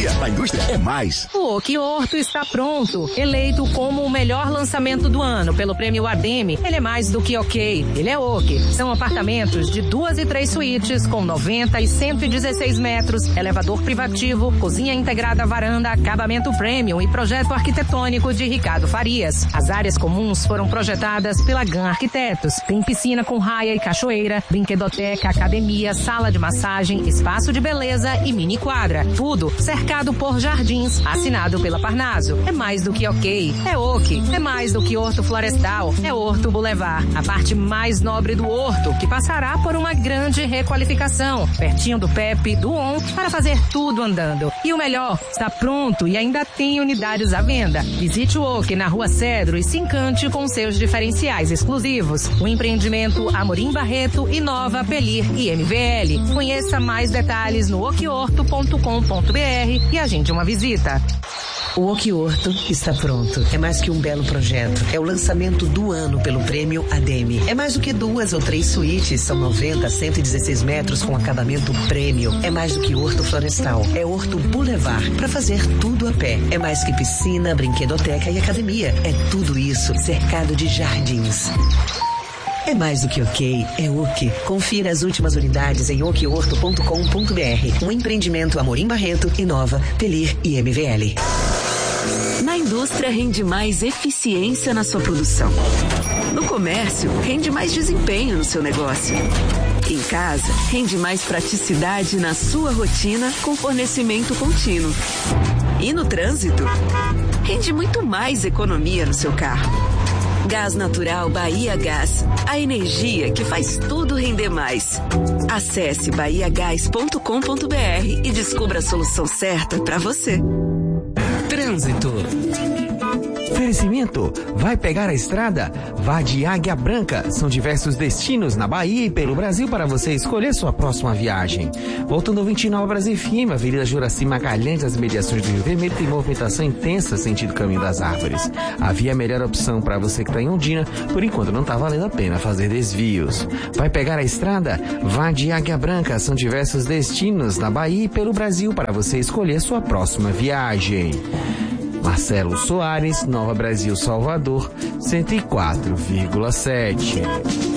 dia. A indústria é mais. O Ok Horto está pronto. Eleito como o melhor lançamento do ano pelo Prêmio Ardemi, ele é mais do que ok. Ele é ok. São apartamentos de 2 e 3 suítes com 90 e 116 metros, elevador privativo, cozinha integrada, varanda, acabamento premium e projeto arquitetônico de Ricardo Farias. As áreas comuns foram projetadas pela GAN Arquitetos. Tem piscina com raia e cachoeira, brinquedoteca, academia, sala de massagem, espaço de beleza e mini quadra. Tudo cercado por jardins, assinado pela Parnaso. É mais do que ok. É ok. É mais do que Horto Florestal. É Horto Boulevard. A parte mais nobre do Horto, que passará por uma grande requalificação. Pertinho do PEP, do ON, para fazer tudo andando. E o melhor, está pronto e ainda tem unidades à venda. Visite o Ok na Rua Cedro e se encante com seus diferenciais exclusivos. O empreendimento Amorim Barreto inova Pelir e MVL. Conheça mais detalhes no okhorto.com.br e agende uma visita. O Ok Horto está pronto. É mais que um belo projeto. É o lançamento do ano pelo Prêmio Ardemi. É mais do que 2 ou 3 suítes. São 90, 116 metros com acabamento premium. É mais do que Horto Florestal. É Horto Boulevard, para fazer tudo a pé. É mais que piscina, brinquedoteca e academia. É tudo isso cercado de jardins. É mais do que ok, é ok. Confira as últimas unidades em okhorto.com.br. Um empreendimento Amorim Barreto, inova Pelir e MVL. Na indústria rende mais eficiência na sua produção. No comércio, rende mais desempenho no seu negócio. Em casa, rende mais praticidade na sua rotina com fornecimento contínuo. E no trânsito, rende muito mais economia no seu carro. Gás Natural Bahia Gás, a energia que faz tudo render mais. Acesse bahiagás.com.br e descubra a solução certa para você. Trânsito. Oferecimento, vai pegar a estrada? Vá de Águia Branca. São diversos destinos na Bahia e pelo Brasil para você escolher sua próxima viagem. Voltando ao 29 Brasil FM, Avenida Juraci Magalhães, as mediações do Rio Vermelho, tem movimentação intensa sentido Caminho das Árvores. Havia a melhor opção para você que está em Ondina, por enquanto não está valendo a pena fazer desvios. Vai pegar a estrada? Vá de Águia Branca. São diversos destinos na Bahia e pelo Brasil para você escolher sua próxima viagem. Marcelo Soares, Nova Brasil, Salvador, 104,7.